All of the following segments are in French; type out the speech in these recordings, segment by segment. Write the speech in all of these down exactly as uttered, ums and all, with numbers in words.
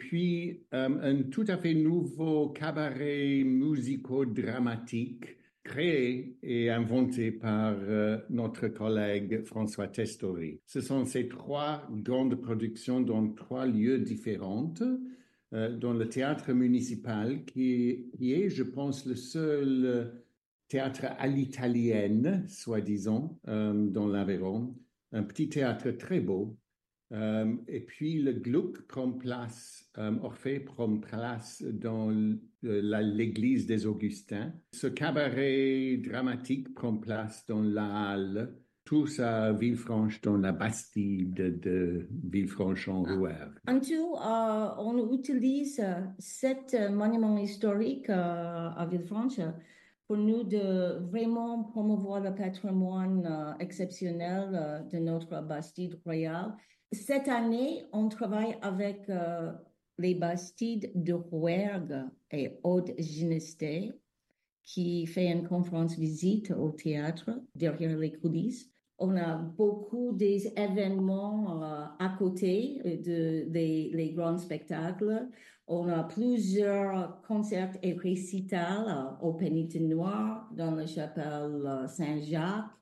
puis euh, un tout à fait nouveau cabaret musico-dramatique créé et inventé par euh, notre collègue François Testori. Ce sont ces trois grandes productions dans trois lieux différents, euh, dans le théâtre municipal, qui, qui est, je pense, le seul théâtre à l'italienne, soi-disant, euh, dans l'Aveyron. Un petit théâtre très beau. Euh, et puis le Gluck prend place, euh, Orphée prend place dans l'église des Augustins. Ce cabaret dramatique prend place dans la halle, tous à Villefranche, dans la Bastide de Villefranche-en-Rouergue. En tout, euh, on utilise cet monument historique euh, à Villefranche pour nous de vraiment promouvoir le patrimoine euh, exceptionnel euh, de notre Bastide royale. Cette année, on travaille avec euh, les Bastides de Rouergue et Aude-Ginestet, qui fait une conférence visite au théâtre derrière les coulisses. On a beaucoup des événements euh, à côté de, des les grands spectacles. On a plusieurs concerts et récitals euh, au Pénitenoir, dans la chapelle euh, Saint-Jacques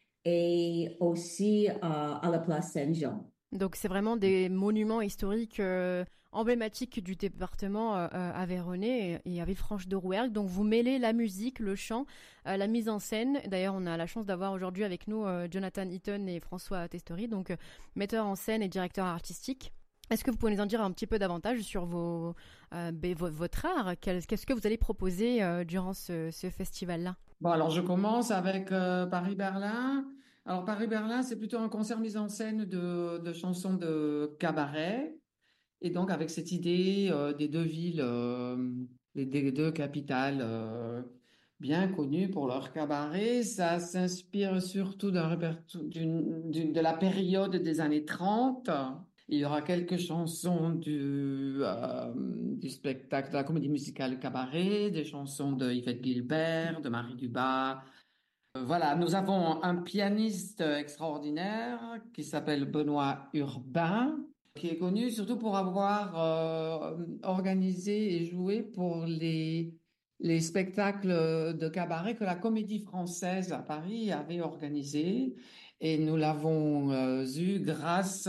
et aussi euh, à la place Saint-Jean. Donc c'est vraiment des monuments historiques euh, emblématiques du département euh, aveyronnais et, et à Villefranche-de-Rouergue. Donc vous mêlez la musique, le chant, euh, la mise en scène. D'ailleurs, on a la chance d'avoir aujourd'hui avec nous euh, Jonathan Eaton et François Testori, donc euh, metteur en scène et directeur artistique. Est-ce que vous pouvez nous en dire un petit peu davantage sur vos, euh, b- votre art? Qu'est-ce que vous allez proposer euh, durant ce, ce festival-là? Bon, alors je commence avec euh, Paris-Berlin. Alors Paris-Berlin, c'est plutôt un concert mis en scène de, de chansons de cabaret. Et donc avec cette idée euh, des deux villes, euh, des, des deux capitales euh, bien connues pour leur cabaret, ça s'inspire surtout d'un répertoire, d'une, d'une, de la période des années trente. Il y aura quelques chansons du, euh, du spectacle, de la comédie musicale Cabaret, des chansons de Yvette Guilbert, de Marie Dubas. Euh, Voilà, nous avons un pianiste extraordinaire qui s'appelle Benoît Urbain, qui est connu surtout pour avoir euh, organisé et joué pour les, les spectacles de cabaret que la Comédie Française à Paris avait organisé. Et nous l'avons euh, eu grâce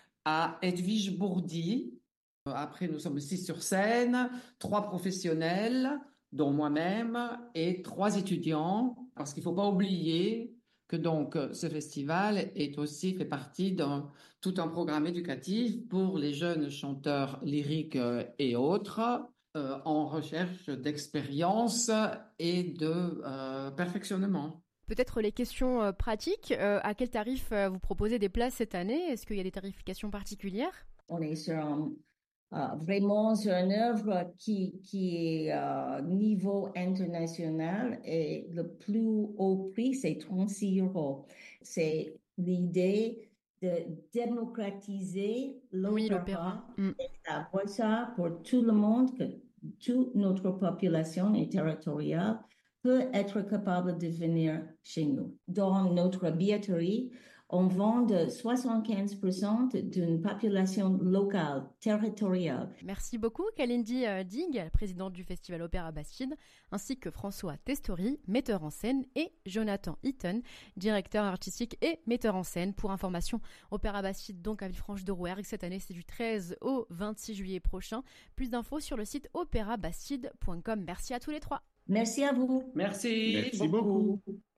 à Edwige Bourdi. Après, nous sommes six sur scène, trois professionnels, dont moi-même, et trois étudiants, parce qu'il ne faut pas oublier que donc ce festival est aussi fait partie d'un tout un programme éducatif pour les jeunes chanteurs lyriques euh, et autres euh, en recherche d'expérience et de euh, perfectionnement. Peut-être les questions euh, pratiques. Euh, à quel tarif euh, vous proposez des places cette année? Est-ce qu'il y a des tarifications particulières? On est sur un, euh, vraiment sur une œuvre qui, qui est euh, niveau international et le plus haut prix, c'est trente-six euros. C'est l'idée de démocratiser Oui, l'opéra l'opéra. Mm. et d'avoir ça pour tout le monde, que toute notre population est territoriale peut être capable de venir chez nous. Dans notre billetterie, on vend soixante-quinze pour cent d'une population locale, territoriale. Merci beaucoup Kalindi euh, Dig, présidente du Festival Opéra Bastide, ainsi que François Testori, metteur en scène, et Jonathan Eaton, directeur artistique et metteur en scène. Pour information, Opéra Bastide donc à Villefranche-de-Rouergue. Cette année, c'est du treize au vingt-six juillet prochain. Plus d'infos sur le site opéra bastide point com. Merci à tous les trois. Merci à vous. Merci, Merci beaucoup. beaucoup.